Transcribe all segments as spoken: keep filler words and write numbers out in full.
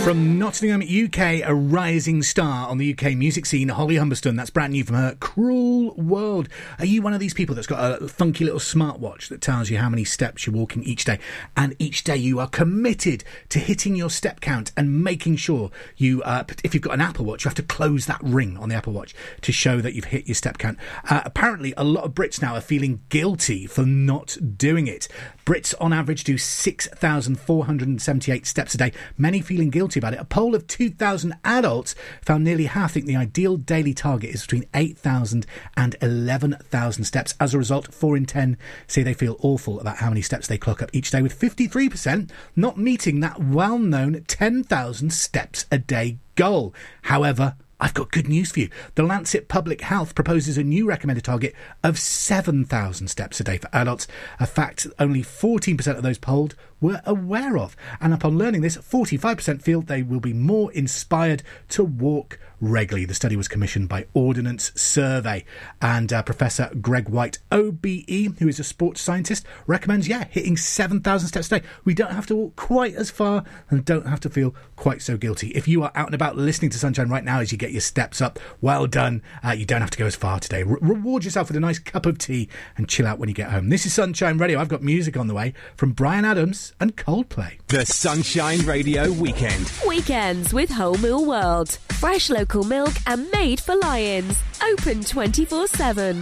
From Nottingham, U K, a rising star on the U K music scene, Holly Humberstone. That's brand new from her Cruel World. Are you one of these people that's got a funky little smartwatch that tells you how many steps you're walking each day? And each day you are committed to hitting your step count and making sure you, uh, if you've got an Apple Watch, you have to close that ring on the Apple Watch to show that you've hit your step count. Uh, apparently, a lot of Brits now are feeling guilty for not doing it. Brits, on average, do six thousand four hundred seventy-eight steps a day, many feeling guilty about it. A poll of two thousand adults found nearly half think the ideal daily target is between eight thousand and eleven thousand steps. As a result, four in ten say they feel awful about how many steps they clock up each day, with fifty-three percent not meeting that well-known ten thousand steps a day goal. However, I've got good news for you. The Lancet Public Health proposes a new recommended target of seven thousand steps a day for adults, a fact only fourteen percent of those polled were aware of. And upon learning this, forty-five percent feel they will be more inspired to walk regularly. The study was commissioned by Ordnance Survey, and uh, Professor Greg White, O B E, who is a sports scientist, recommends, yeah, hitting seven thousand steps a day. We don't have to walk quite as far and don't have to feel quite so guilty. If you are out and about listening to Sunshine right now as you get your steps up, well done. Uh, you don't have to go as far today. Re- reward yourself with a nice cup of tea and chill out when you get home. This is Sunshine Radio. I've got music on the way from Bryan Adams and Coldplay. The Sunshine Radio Weekend. Weekends with Whole Mill World. Fresh local milk and made for lions. Open twenty-four seven.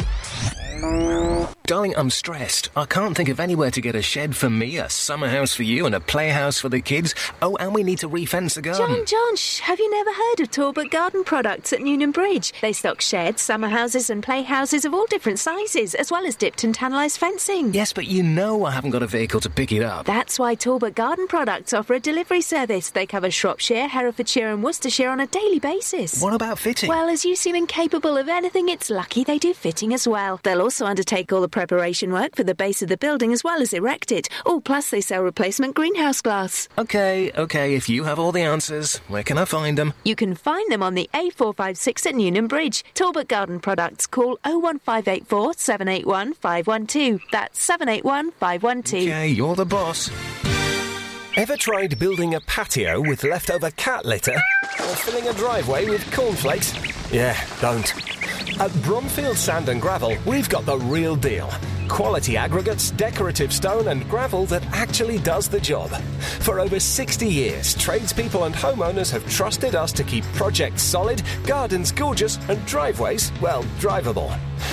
Darling, I'm stressed. I can't think of anywhere to get a shed for me, a summer house for you, and a playhouse for the kids. Oh, and we need to refence the garden. John, John, shh, have you never heard of Talbot Garden Products at Newnham Bridge? They stock sheds, summer houses and playhouses of all different sizes, as well as dipped and tannalised fencing. Yes, but you know I haven't got a vehicle to pick it up. That's why Talbot Garden Products offer a delivery service. They cover Shropshire, Herefordshire and Worcestershire on a daily basis. What about fitting? Well, as you seem incapable of anything, it's lucky they do fitting as well. They'll also undertake all the preparation work for the base of the building as well as erect it. Oh, plus they sell replacement greenhouse glass. OK, OK, if you have all the answers, where can I find them? You can find them on the A four five six at Newnham Bridge. Talbot Garden Products. Call oh one five eight four, seven eight one, five one two. That's seven eight one, five one two. OK, you're the boss. Ever tried building a patio with leftover cat litter? Or filling a driveway with cornflakes? Yeah, don't. At Bromfield Sand and Gravel, we've got the real deal. Quality aggregates, decorative stone and gravel that actually does the job. For over sixty years, tradespeople and homeowners have trusted us to keep projects solid, gardens gorgeous and driveways, well, drivable.